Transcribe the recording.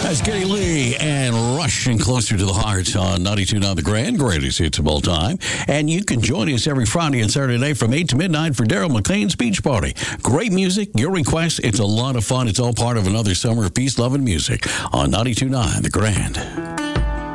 That's Geddy Lee and Rushing Closer to the Heart on 92.9 The Grand, greatest hits of all time. And you can join us every Friday and Saturday night from 8 to midnight for Daryl McLean's Beach Party. Great music, your requests, it's a lot of fun. It's all part of another summer of peace, love, and music on 92.9 The Grand.